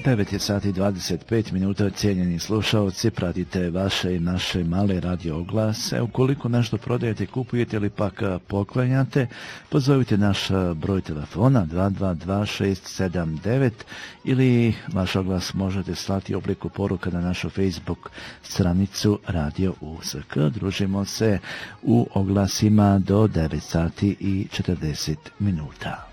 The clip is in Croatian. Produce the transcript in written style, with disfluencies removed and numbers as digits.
9 je sati 25 minuta, cijenjeni slušalci, pratite vaše i naše male radio oglase. Ukoliko nešto prodajete, kupujete ili pak poklanjate, pozovite naš broj telefona 222679 ili vaš oglas možete slati u obliku poruka na našu Facebook stranicu Radio USK. Družimo se u oglasima do 9 sati i 40 minuta.